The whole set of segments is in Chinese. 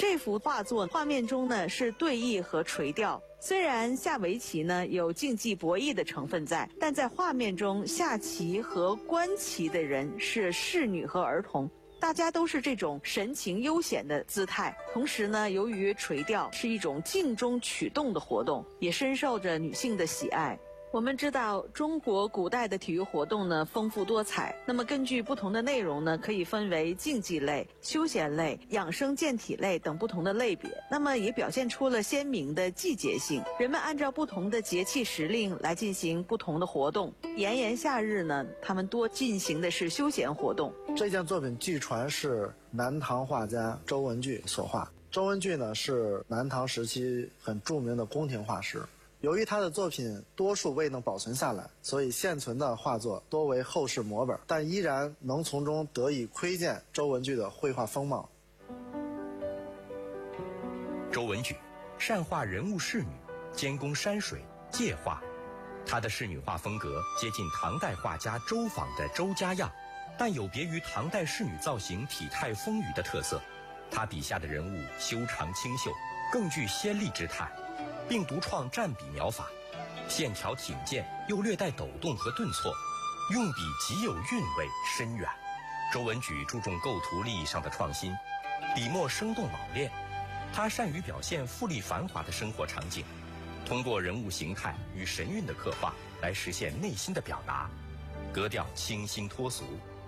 这幅画作画面中呢是对弈和垂钓。虽然下围棋呢有竞技博弈的成分在，但在画面中下棋和观棋的人是侍女和儿童，大家都是这种神情悠闲的姿态。同时呢，由于垂钓是一种静中取动的活动，也深受着女性的喜爱。我们知道中国古代的体育活动呢丰富多彩，那么根据不同的内容呢，可以分为竞技类、休闲类、养生健体类等不同的类别，那么也表现出了鲜明的季节性。人们按照不同的节气时令来进行不同的活动。炎炎夏日呢，他们多进行的是休闲活动。 这件作品据传是南唐画家周文具所画。周文具呢是南唐时期很著名的宫廷画师。由于他的作品多数未能保存下来，所以现存的画作多为后世摹本，但依然能从中得以窥见周文具的绘画风貌。 周文具善画人物仕女，兼工山水、界画。他的仕女画风格接近唐代画家周昉的周家样，但有别于唐代仕女造型体态丰腴的特色。他笔下的人物修长清秀，更具仙丽之态，并独创蘸笔描法，线条挺健又略带抖动和顿挫，用笔极有韵味深远。周文举注重构图立意上的创新，笔墨生动老练。他善于表现富丽繁华的生活场景，通过人物形态与神韵的刻画来实现内心的表达，格调清新脱俗。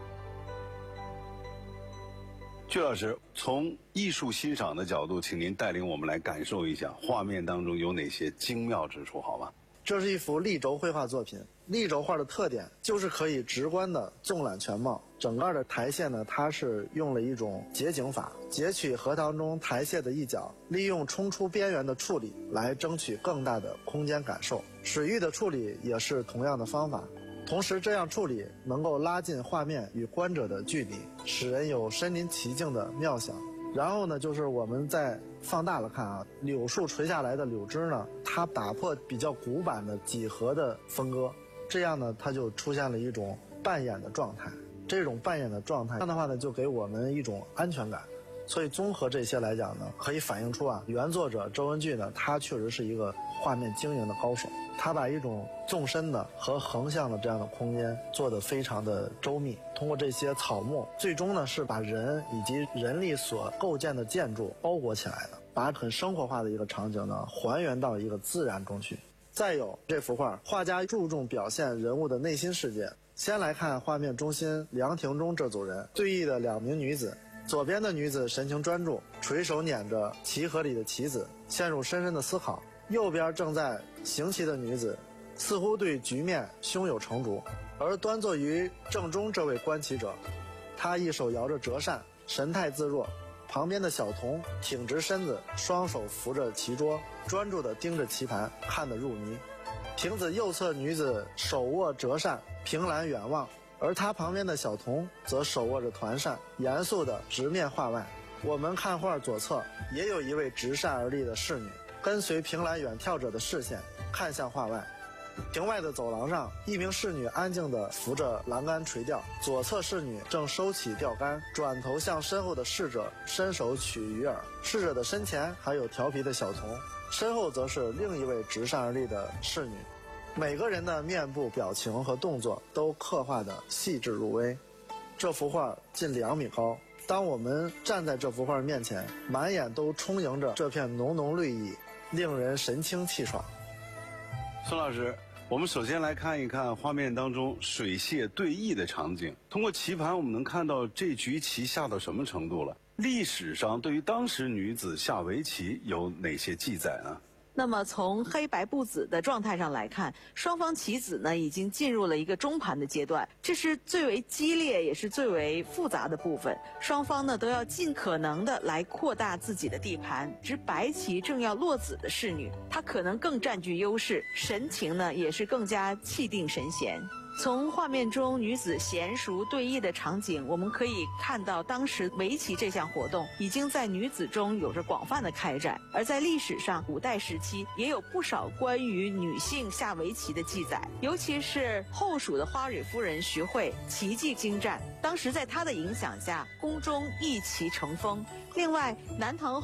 曲老师，从艺术欣赏的角度，请您带领我们来感受一下画面当中有哪些精妙之处，好吧？ 这是一幅立轴绘画作品。立轴画的特点就是可以直观的纵览全貌。整个的台线呢，它是用了一种截景法，截取荷塘中台榭的一角，利用冲出边缘的处理来争取更大的空间感受。水域的处理也是同样的方法。同时这样处理能够拉近画面与观者的距离，使人有身临其境的妙想。然后呢，就是我们再放大了看啊，柳树垂下来的柳枝呢，它打破比较古板的几何的分割，这样呢，它就出现了一种扮演的状态。这种扮演的状态，这样的话呢，就给我们一种安全感。所以综合这些来讲呢，可以反映出原作者周文具呢，他确实是一个画面经营的高手。他把一种纵深的和横向的这样的空间做得非常的周密，通过这些草木，最终呢是把人以及人力所构建的建筑包裹起来的，把很生活化的一个场景呢还原到一个自然中去。再有这幅画，画家注重表现人物的内心世界。先来看画面中心凉亭中这组人，对弈的2名女子。左边的女子神情专注，垂手捻着棋盒里的棋子，陷入深深的思考。右边正在行棋的女子似乎对局面胸有成竹，而端坐于正中这位观棋者，他一手摇着折扇，神态自若。旁边的小童挺直身子，双手扶着棋桌，专注地盯着棋盘，看得入迷。亭子右侧女子手握折扇，凭栏远望，而他旁边的小童则手握着团扇，严肃地直面画外。我们看画左侧也有一位执扇而立的侍女，跟随凭栏远眺者的视线看向画外。亭外的走廊上，一名侍女安静地扶着栏杆垂钓，左侧侍女正收起钓竿，转头向身后的侍者伸手取鱼饵。侍者的身前还有调皮的小童，身后则是另一位执扇而立的侍女。每个人的面部表情和动作都刻画得细致入微。这幅画近2米高，当我们站在这幅画面前，满眼都充盈着这片浓浓绿意，令人神清气爽。 孙老师，我们首先来看一看画面当中水榭对弈的场景。通过棋盘，我们能看到这局棋下到什么程度了。历史上对于当时女子下围棋有哪些记载呢？ 那么从黑白不子的状态上来看，双方棋子呢已经进入了一个中盘的阶段，这是最为激烈也是最为复杂的部分。双方呢都要尽可能的来扩大自己的地盘。执白棋正要落子的侍女，她可能更占据优势，神情呢也是更加气定神闲。从画面中女子娴熟对弈的场景，我们可以看到当时围棋这项活动已经在女子中有着广泛的开展，而在历史上古代时期也有不少关于女性下围棋的记载，尤其是后蜀的花蕊夫人徐慧棋技精湛，当时在她的影响下宫中弈棋成风。另外南唐